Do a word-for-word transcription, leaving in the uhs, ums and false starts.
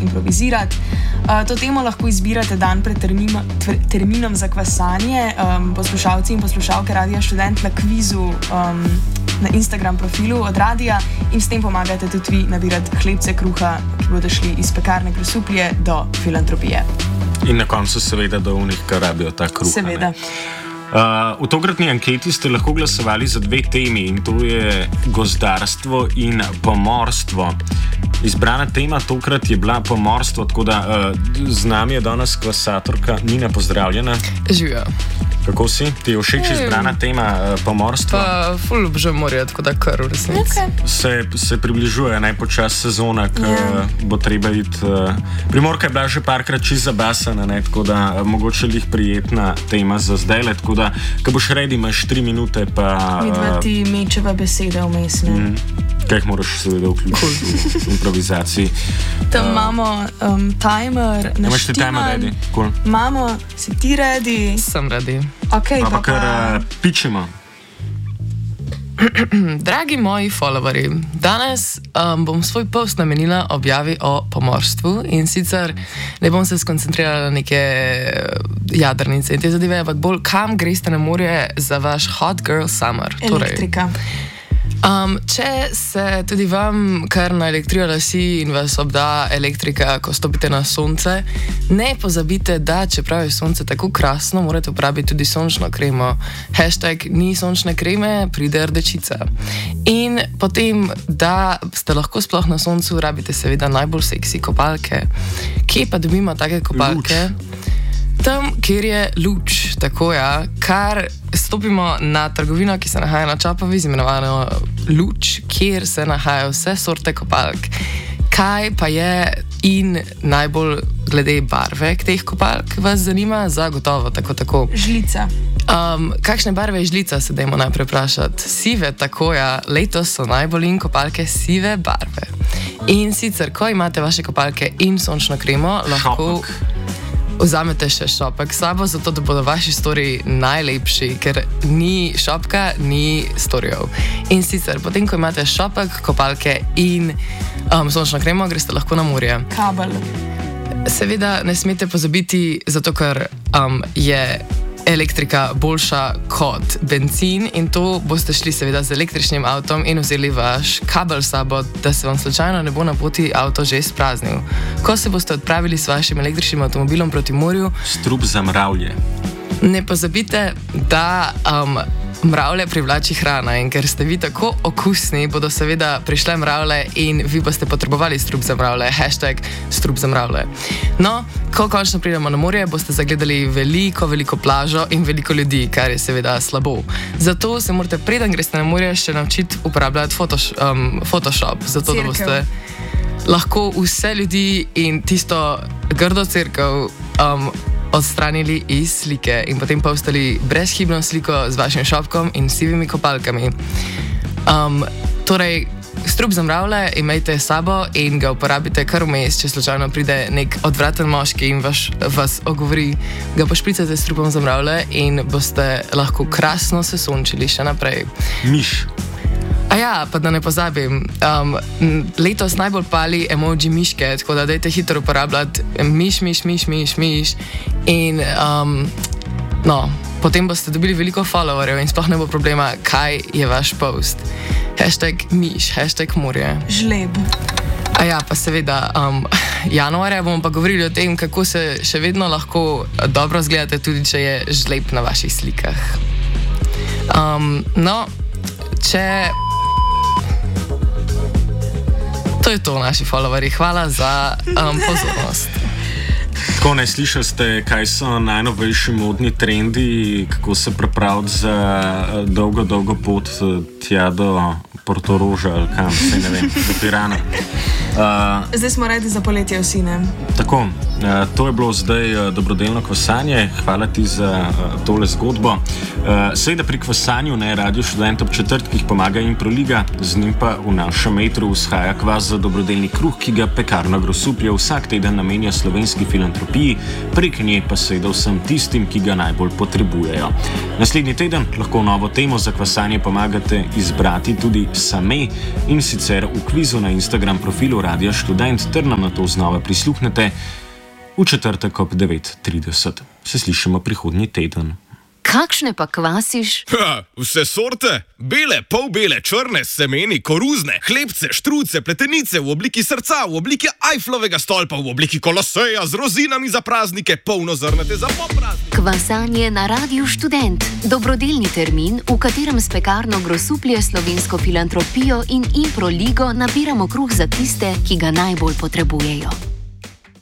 improvizirati. Uh, to temo lahko izbirate dan pred termino, terminom za kvasanje. Um, poslušalci in poslušalke Radia Študent na kvizu um, na Instagram profilu od Radia in s tem pomagate tudi vi nabirati hlebce kruha, ki bodo šli iz pekarne Grosuplje do filantropije. In na koncu seveda do unih, ki rabijo ta kruh. Seveda. Uh, v tokratni anketi ste lahko glasovali za dve temi in to je gozdarstvo in pomorstvo. Izbrana tema tokrat je bila pomorstvo, tako da uh, z nami je danes kvasatorka Nina, pozdravljena. Živijo. Kako si? Ti je všeč izbrana tema uh, pomorstva? Pa ful obžem morja, tako da kar v resnici. Okay. Se, se približuje najpočas sezona, ki yeah. bo treba iti. Uh, Primorka je bila že parkrat čist zabasana, ne, tako da uh, mogoče lih prijetna tema za zdajle, tako da, ko boš redi, imaš tri minute, pa... Vidva uh, ti mečeva besede vmes, ne? Mm, kaj jih moraš seveda vključiti v improvizaciji. Tam uh, imamo um, timer, naštiman. Imaš ti timer redi? Cool. Imamo, si ti redi? Sem redi. Okay, pa pa kar uh, pičimo. Dragi moji followerji, danes um, bom svoj post namenila objavi o pomorstvu in sicer ne bom se skoncentrirala na neke jadrnice in te zadeve, ampak bolj kam greste na morje za vaš hot girl summer. Elektrika. Torej, Um, če se tudi vam kar naelektrija lasi in vas obda elektrika, ko stopite na sonce, ne pozabite, da čeprav je sonce tako krasno, morate uporabiti tudi sončno kremo. Hashtag ni sončne kreme, pride rdečica. In potem, da ste lahko sploh na soncu, rabite seveda najbolj seksi kopalke. Kje pa dobimo take kopalke? Luč. Tam, kjer je luč, tako ja, kar stopimo na trgovino, ki se nahaja na Čapovi, z imenovano Luč, kjer se nahajajo vse sorte kopalk. Kaj pa je in najbolj glede barve teh kopalk vas zanima? Zagotovo, tako tako. Žlica. Um, kakšne barve je žlica, se dajmo najprej vprašati. Sive, tako ja, letos so najbolj in kopalke sive barve. In sicer, ko imate vaše kopalke in sončno kremo, lahko... Šopek. Vzamete še šopek s sabo, zato da bodo vaši storiji najlepši, ker ni šopka, ni storijev. In sicer, potem, ko imate šopek, kopalke in um, sončno kremo, greste lahko na morje. Kabel. Seveda ne smete pozabiti, zato ker um, je elektrika boljša kot bencin in to boste šli seveda z električnim avtom in vzeli vaš kabel s sabo, da se vam slučajno ne bo na poti avto že spraznil. Ko se boste odpravili s vašim električnim avtomobilom proti morju, strup za mravlje. Ne pozabite, da um, mravlje privlači hrana in ker ste vi tako okusni, bodo seveda prišle mravlje in vi boste potrebovali strup za mravlje, hashtag strup za mravlje. No, ko končno pridemo na morje, boste zagledali veliko, veliko plažo in veliko ljudi, kar je seveda slabo. Zato se morate, preden greste na morje, še naučiti uporabljati fotoš, um, Photoshop, zato Cirkev. Da boste lahko vse ljudi in tisto grdo cerkev um, odstranili iz slike in potem pa ostali brezhibno sliko z vašim šopkom in sivimi kopalkami. Um, torej, strup za mravlje imejte s sabo in ga uporabite kar vmes, če slučajno pride nek odvraten moški in vaš, vas ogovori, ga pošpricate s strupom za mravlje in boste lahko krasno se sončili še naprej. Miš. A ja, pa da ne pozabim, um, letos najbolj pali emoji miške, tako da dajte hitro uporabljati miš, miš, miš, miš, miš in um, no, potem boste dobili veliko followerjev in sploh ne bo problema, kaj je vaš post. Hashtag miš, hashtag morje. Žleb. A ja, pa seveda, um, januarja bomo pa govorili o tem, kako se še vedno lahko dobro zgledate, tudi če je žleb na vaših slikah. Um, no, če... To je to, naši followerji. Hvala za um, pozornost. Tako, ne slišali ste, kaj so najnovejši modni trendi, kako se pripraviti za dolgo, dolgo pot tja do Portoroža ali kam, se ne vem, do Pirana. Uh, zdaj smo redi za poletje vsi, ne? Tako, uh, to je bilo zdaj uh, dobrodelno kvasanje. Hvala ti za uh, tole zgodbo. Uh, Seveda pri kvasanju ne Radio Študent ob četrtkih pomaga Improliga, z njim pa v našem metru vzhaja kvas za dobrodelni kruh, ki ga pekarna Grosuplje vsak teden namenja slovenski filantropiji, prek nje pa seveda vsem tistim, ki ga najbolj potrebujejo. Naslednji teden lahko novo temo za kvasanje pomagate izbrati tudi same in sicer v kvizu na Instagram profilu profilu Radia Študent ter nam na to znova prisluhnete v četrtek ob devet trideset. Se slišimo prihodnji teden. Kakšne pa kvasiš? Ha, vse sorte. Bele, polbele, črne, semeni, koruzne, hlebce, štruce, pletenice v obliki srca, v obliki Eifflovega stolpa, v obliki koloseja z rozinami za praznike, polnozrnate za popraznike. Kvasanje na Radiu Študent. Dobrodelni termin, v katerem s pekarno Grosuplje, slovensko filantropijo in Impro ligo nabiramo kruh za tiste, ki ga najbolj potrebujejo.